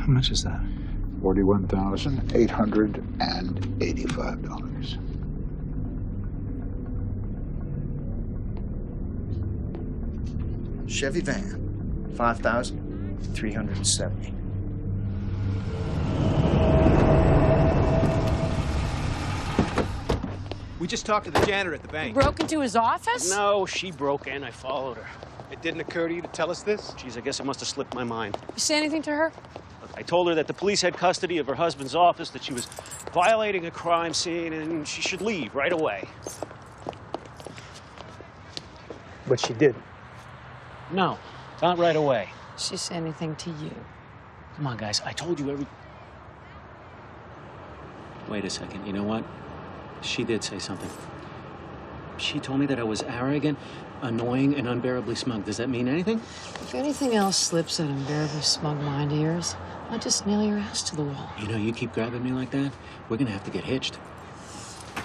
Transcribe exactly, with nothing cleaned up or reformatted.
How much is that? forty-one thousand eight hundred eighty-five dollars. Chevy van, five thousand three hundred seventy. We just talked to the janitor at the bank. You broke into his office? No, she broke in. I followed her. It didn't occur to you to tell us this? Geez, I guess it must have slipped my mind. You say anything to her? Look, I told her that the police had custody of her husband's office, that she was violating a crime scene, and she should leave right away. But she didn't. No, not right away. She say anything to you? Come on, guys. I told you every... Wait a second. You know what? She did say something. She told me that I was arrogant, annoying, and unbearably smug. Does that mean anything? If anything else slips that unbearably smug mind of yours, I'll just nail your ass to the wall. You know, you keep grabbing me like that, we're gonna have to get hitched.